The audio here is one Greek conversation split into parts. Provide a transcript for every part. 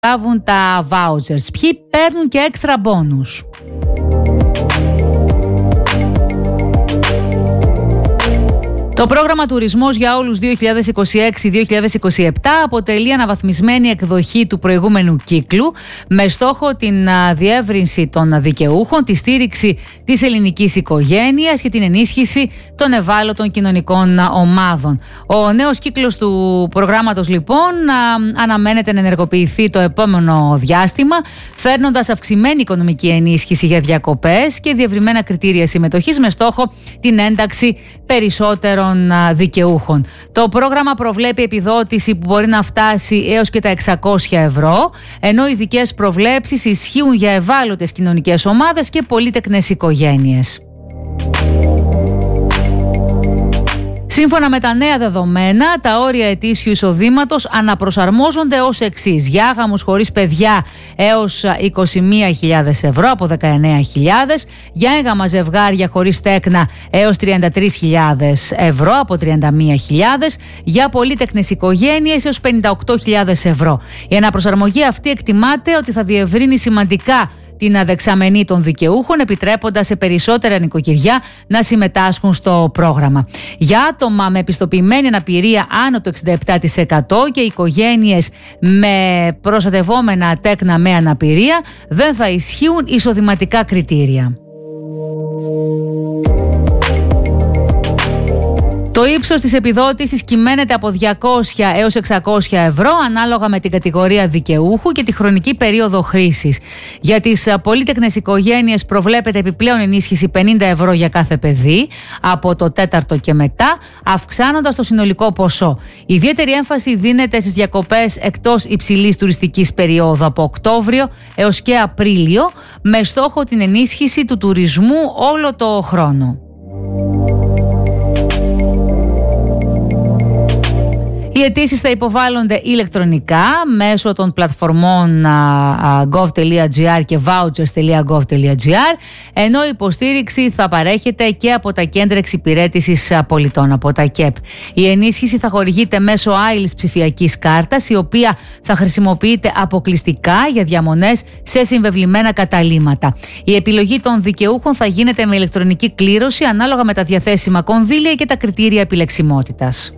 λάβουν τα vouchers, ποιοι παίρνουν και έξτρα μπόνους. Το πρόγραμμα Τουρισμός για όλους 2026-2027 αποτελεί αναβαθμισμένη εκδοχή του προηγούμενου κύκλου με στόχο την διεύρυνση των δικαιούχων, τη στήριξη της ελληνικής οικογένειας και την ενίσχυση των ευάλωτων κοινωνικών ομάδων. Ο νέος κύκλος του προγράμματος λοιπόν αναμένεται να ενεργοποιηθεί το επόμενο διάστημα, φέρνοντας αυξημένη οικονομική ενίσχυση για διακοπές και διευρυμένα κριτήρια συμμετοχής με στόχο την ένταξη περισσότερων δικαιούχων. Το πρόγραμμα προβλέπει επιδότηση που μπορεί να φτάσει έως και τα 600 ευρώ, ενώ ειδικές προβλέψεις ισχύουν για ευάλωτες κοινωνικές ομάδες και πολύτεκνες οικογένειες. Σύμφωνα με τα νέα δεδομένα, τα όρια ετήσιου εισοδήματος αναπροσαρμόζονται ως εξής. Για γάμους χωρίς παιδιά έως 21.000 ευρώ από 19.000, για έγγαμα ζευγάρια χωρίς τέκνα έως 33.000 ευρώ από 31.000, για πολύτεκνες οικογένειες έως 58.000 ευρώ. Η αναπροσαρμογή αυτή εκτιμάται ότι θα διευρύνει σημαντικά την αδεξαμενή των δικαιούχων, επιτρέποντας σε περισσότερα νοικοκυριά να συμμετάσχουν στο πρόγραμμα. Για άτομα με επιστοποιημένη αναπηρία άνω του 67% και οικογένειες με προστατευόμενα τέκνα με αναπηρία δεν θα ισχύουν εισοδηματικά κριτήρια. Το ύψος της επιδότησης κυμαίνεται από 200 έως 600 ευρώ ανάλογα με την κατηγορία δικαιούχου και τη χρονική περίοδο χρήσης. Για τις πολύτεκνες οικογένειες προβλέπεται επιπλέον ενίσχυση 50 ευρώ για κάθε παιδί από το 4ο και μετά, αυξάνοντας το συνολικό ποσό. Ιδιαίτερη έμφαση δίνεται στις διακοπές εκτός υψηλής τουριστικής περίοδου από Οκτώβριο έως και Απρίλιο, με στόχο την ενίσχυση του τουρισμού όλο το χρόνο. Οι αιτήσεις θα υποβάλλονται ηλεκτρονικά μέσω των πλατφορμών gov.gr και vouchers.gov.gr, ενώ η υποστήριξη θα παρέχεται και από τα κέντρα εξυπηρέτησης πολιτών, από τα ΚΕΠ. Η ενίσχυση θα χορηγείται μέσω άειλης ψηφιακής κάρτας, η οποία θα χρησιμοποιείται αποκλειστικά για διαμονές σε συμβεβλημένα καταλύματα. Η επιλογή των δικαιούχων θα γίνεται με ηλεκτρονική κλήρωση ανάλογα με τα διαθέσιμα κονδύλια και τα κριτήρια επιλεξιμότητας.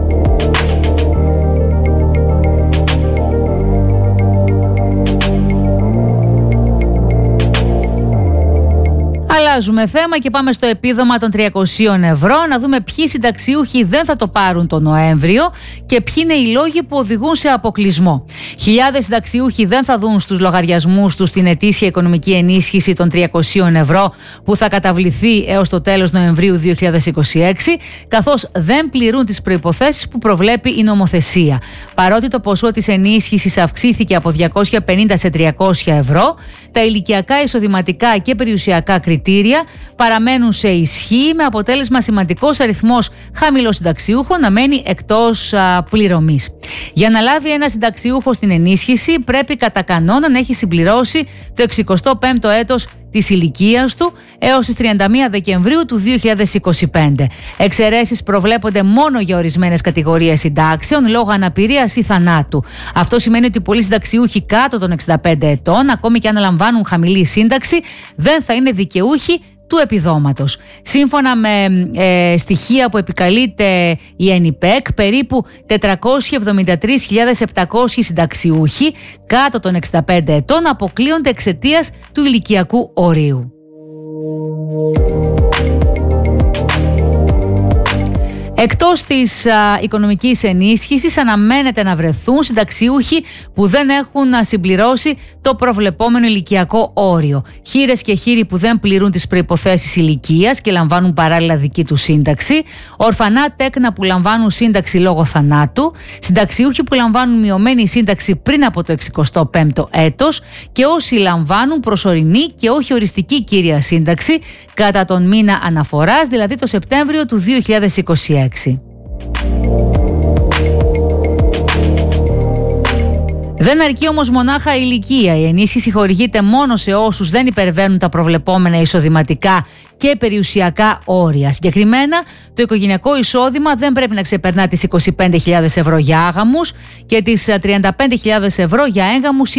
Αλλάζουμε θέμα και πάμε στο επίδομα των 300 ευρώ, να δούμε ποιοι συνταξιούχοι δεν θα το πάρουν τον Νοέμβριο και ποιοι είναι οι λόγοι που οδηγούν σε αποκλεισμό. Χιλιάδες συνταξιούχοι δεν θα δουν στους λογαριασμούς τους την ετήσια οικονομική ενίσχυση των 300 ευρώ που θα καταβληθεί έως το τέλος Νοεμβρίου 2026, καθώς δεν πληρούν τις προϋποθέσεις που προβλέπει η νομοθεσία. Παρότι το ποσό της ενίσχυσης αυξήθηκε από 250 σε 300 ευρώ, τα ηλικιακά, εισοδηματικά και περιουσιακά κριτήρια παραμένουν σε ισχύ, με αποτέλεσμα σημαντικός αριθμός χαμηλοσυνταξιούχων να μένει εκτός πληρωμής. Για να λάβει ένα συνταξιούχος την ενίσχυση πρέπει κατά κανόνα να έχει συμπληρώσει το 65ο έτος της ηλικίας του έως τις 31 Δεκεμβρίου του 2025. Εξαιρέσεις προβλέπονται μόνο για ορισμένες κατηγορίες συντάξεων λόγω αναπηρίας ή θανάτου. Αυτό σημαίνει ότι πολλοί συνταξιούχοι κάτω των 65 ετών, ακόμη και αν λαμβάνουν χαμηλή σύνταξη, δεν θα είναι δικαιούχοι του επιδόματος. Σύμφωνα με στοιχεία που επικαλείται η ΕΝΙΠΕΚ, περίπου 473.700 συνταξιούχοι κάτω των 65 ετών αποκλείονται εξαιτίας του ηλικιακού ορίου. Εκτός της οικονομικής ενίσχυσης αναμένεται να βρεθούν συνταξιούχοι που δεν έχουν συμπληρώσει το προβλεπόμενο ηλικιακό όριο. Χήρες και χήροι που δεν πληρούν τις προϋποθέσεις ηλικίας και λαμβάνουν παράλληλα δική του σύνταξη. Ορφανά τέκνα που λαμβάνουν σύνταξη λόγω θανάτου. Συνταξιούχοι που λαμβάνουν μειωμένη σύνταξη πριν από το 65ο έτος. Και όσοι λαμβάνουν προσωρινή και όχι οριστική κύρια σύνταξη κατά τον μήνα αναφοράς, δηλαδή το Σεπτέμβριο του 2026. Δεν αρκεί όμως μονάχα η ηλικία. Η ενίσχυση χορηγείται μόνο σε όσους δεν υπερβαίνουν τα προβλεπόμενα εισοδηματικά και περιουσιακά όρια. Συγκεκριμένα, το οικογενειακό εισόδημα δεν πρέπει να ξεπερνά τις 25.000 ευρώ για άγαμους και τις 35.000 ευρώ για έγγαμους